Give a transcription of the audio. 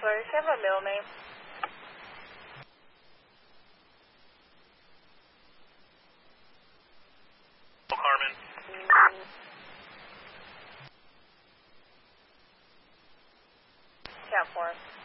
Sorry, do you have a middle name? Carmen. Cat 4.